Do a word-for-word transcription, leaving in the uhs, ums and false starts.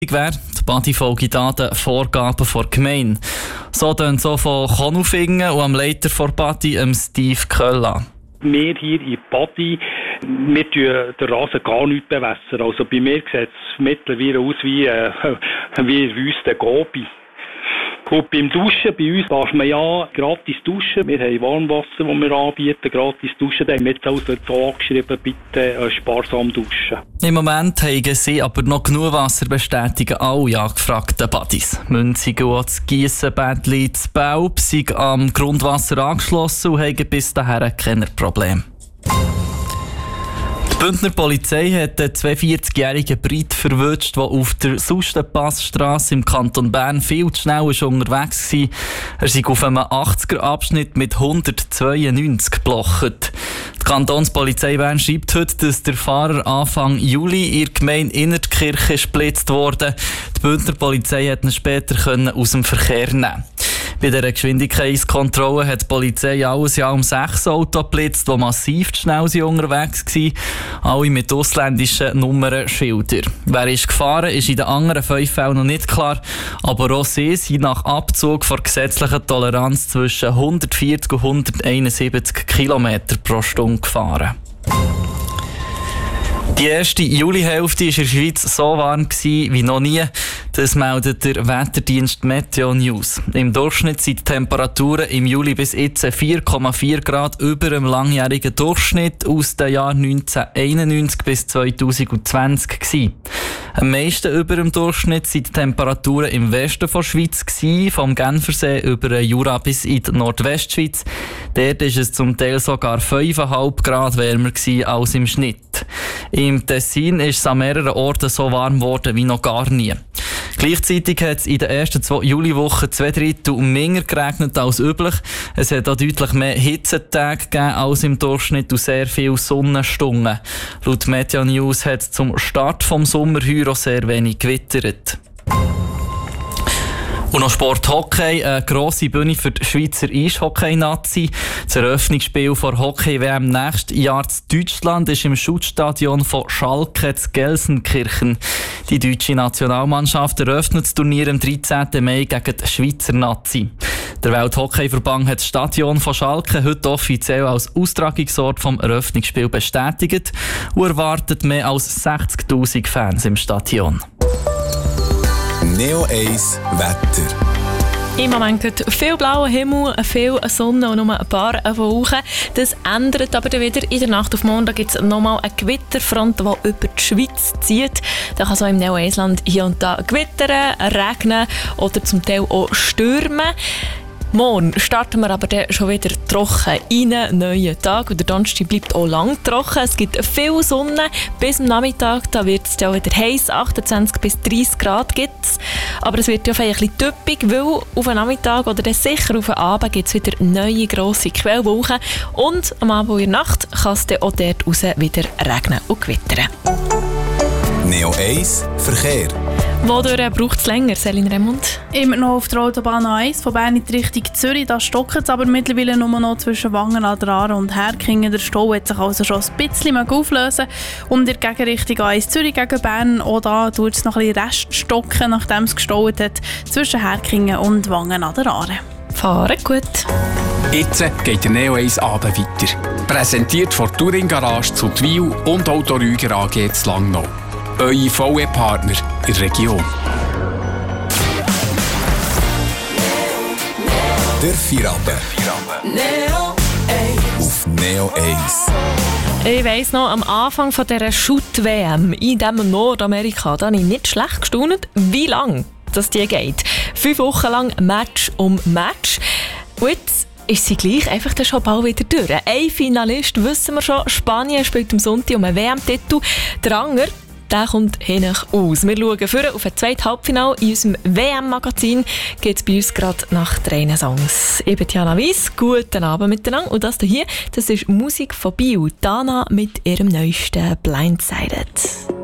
wäre. Die Badi folge den Vorgaben der Gemeinde. So tönt so von Konufingen und am Leiter der Badi, Steve Kölla. Wir hier in Badi, wir bewässern den Rasen gar nicht bewässern. Also bei mir sieht es mittlerweile aus wie, äh, wie ein Wüste Gobi. Und beim Duschen, bei uns darf man ja gratis duschen. Wir haben Warmwasser, das wir anbieten, gratis duschen. Da haben wir jetzt also so angeschrieben, bitte äh, sparsam duschen. Im Moment haben sie aber noch genug Wasser, bestätigen alle angefragten Badis. Münzigen und das Giessenbädli zu Belp sind am Grundwasser angeschlossen und haben bis dahin keine Probleme. Die Bündner Polizei hat einen zweiundvierzigjährigen Brit verwünscht, der auf der Sustenpassstrasse im Kanton Bern viel zu schnell unterwegs war. Er sei auf einem achtziger-Abschnitt mit hundertzweiundneunzig geblockt. Die Kantonspolizei Bern schreibt heute, dass der Fahrer Anfang Juli in der Gemeinde Innertkirche gesplitzt wurde. Die Bündner Polizei hat ihn später aus dem Verkehr nehmen. Bei dieser Geschwindigkeitskontrolle hat die Polizei alles Jahr um sechs Autos geblitzt, die massiv zu schnell sind unterwegs waren. Alle mit ausländischen Nummernschildern. Wer ist gefahren, ist in den anderen fünf Fällen noch nicht klar. Aber auch sie sind nach Abzug von gesetzlicher Toleranz zwischen hundertvierzig und hunderteinundsiebzig Kilometer pro Stunde gefahren. Die erste Julihälfte war in der Schweiz so warm wie noch nie. Das meldet der Wetterdienst Meteo News. Im Durchschnitt sind die Temperaturen im Juli bis jetzt vier Komma vier Grad über dem langjährigen Durchschnitt aus den Jahren neunzehnhunderteinundneunzig bis zweitausendzwanzig gewesen. Am meisten über dem Durchschnitt sind die Temperaturen im Westen der Schweiz gewesen, vom Genfersee über den Jura bis in die Nordwestschweiz. Dort war es zum Teil sogar fünf Komma fünf Grad wärmer gewesen als im Schnitt. Im Tessin ist es an mehreren Orten so warm geworden wie noch gar nie. Gleichzeitig hat es in den ersten zwei Juliwochen zwei Drittel mehr geregnet als üblich. Es hat auch deutlich mehr Hitzetage gegeben als im Durchschnitt und sehr viele Sonnenstunden. Laut Meteo News hat es zum Start des Sommerheuers auch sehr wenig gewittert. Und noch Sport Hockey, eine grosse Bühne für die Schweizer Eishockey-Nazi. Das Eröffnungsspiel der Hockey-W M nächstes Jahr in Deutschland ist im Schutzstadion von Schalke zu Gelsenkirchen. Die deutsche Nationalmannschaft eröffnet das Turnier am dreizehnten Mai gegen die Schweizer Nazi. Der Welthockeyverband hat das Stadion von Schalke heute offiziell als Austragungsort vom Eröffnungsspiel bestätigt und erwartet mehr als sechzigtausend Fans im Stadion. Neo eins Wetter. Im Moment gibt es viel blauer Himmel, viel Sonne und nur ein paar Wolken. Das ändert aber dann wieder. In der Nacht auf Montag gibt es nochmal eine Gewitterfront, die über die Schweiz zieht. Da kann es auch im Neo-Eisland hier und da gewittern, regnen oder zum Teil auch stürmen. Morgen starten wir aber dann schon wieder trocken in einen neuen Tag. Und der Donnerstag bleibt auch lang trocken. Es gibt viel Sonne. Bis am Nachmittag da wird es dann auch wieder heiß. achtundzwanzig bis dreißig Grad gibt es. Aber es wird ja ein bisschen typisch, weil auf den Nachmittag oder dann sicher auf den Abend gibt es wieder neue grosse Quellwolken. Und am Abend und in der Nacht kann es dann auch dort raus wieder regnen und gewittern. Neo eins Verkehr. Wodurch braucht es länger, Selin Remund? Immer noch auf der Autobahn A eins, von Bern in die Richtung Zürich. Da stockt es aber mittlerweile nur noch zwischen Wangen an der Aare und Herkingen. Der Stau hat sich also schon ein bisschen auflösen. Und in der Gegenrichtung A eins Zürich gegen Bern, auch da tut es noch ein bisschen Rest stocken, nachdem es gestaut hat, zwischen Herkingen und Wangen an der Aare. Fahren gut. Jetzt geht der Neo eins Abend weiter. Präsentiert von Touring Garage zu Twil und Auto Rüger A G zu Langnau. Eure V E-Partner in der Region. Der Feierabend. Neo eins. Auf Neo eins. Ich weiss noch, am Anfang von dieser Shoot-W M in diesem Nordamerika, da habe ich nicht schlecht gestaunt, wie lange das die geht. Fünf Wochen lang Match um Match. Und jetzt ist sie gleich einfach dann schon bald wieder durch. Ein Finalist wissen wir schon, Spanien spielt am Sonntag um einen W M-Titel. Der Anger, der kommt hinten aus. Wir schauen vorher auf ein zweites Halbfinale in unserem W M-Magazin. Geht es bei uns gerade nach drei Songs. Ich bin Jana Weiss, guten Abend miteinander. Und das hier, das ist Musik von Bio. Dana mit ihrem neuesten Blindsided.